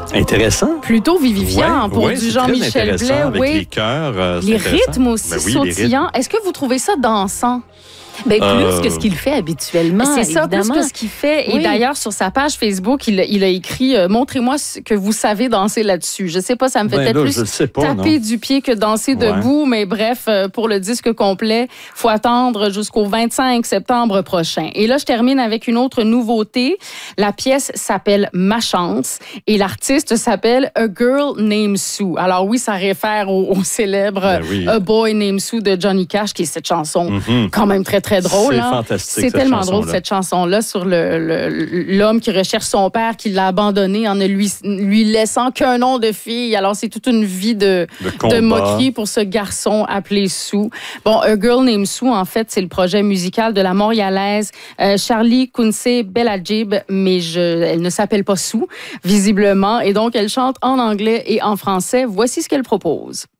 Intéressant. Plutôt vivifiant pour du Jean-Michel Blais. Avec les chœurs. Les rythmes aussi sautillants. Est-ce que vous trouvez ça dansant? Bien, plus que ce qu'il fait habituellement. C'est ça, évidemment. plus que ce qu'il fait. Oui. Et d'ailleurs, sur sa page Facebook, il a écrit « Montrez-moi ce que vous savez danser là-dessus ». Je sais pas, ça me fait peut-être plus taper du pied que danser debout. Mais bref, pour le disque complet, faut attendre jusqu'au 25 septembre prochain. Et là, je termine avec une autre nouveauté. La pièce s'appelle « Ma chance » et l'artiste s'appelle « A Girl Named Sue ». Alors oui, ça réfère au célèbre A Boy Named Sue de Johnny Cash, qui est cette chanson quand même très drôle. C'est hein? fantastique. C'est tellement drôle, cette chanson-là, sur l'homme qui recherche son père, qui l'a abandonné en ne lui laissant qu'un nom de fille. Alors, c'est toute une vie de moquerie pour ce garçon appelé Sue. Bon, A Girl Named Sue, en fait, c'est le projet musical de la Montréalaise Charlie Kunse-Belajib, mais elle ne s'appelle pas Sue, visiblement. Et donc, elle chante en anglais et en français. Voici ce qu'elle propose.